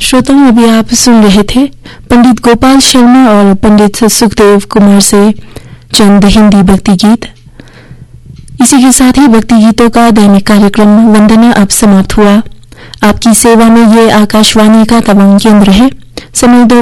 श्रोताओं, अभी आप सुन रहे थे पंडित गोपाल शर्मा और पंडित सुखदेव कुमार से चंद हिंदी भक्ति गीत। इसी के साथ ही भक्ति गीतों का दैनिक कार्यक्रम वंदना अब समाप्त हुआ। आपकी सेवा में ये आकाशवाणी का तमाम केंद्र है। समय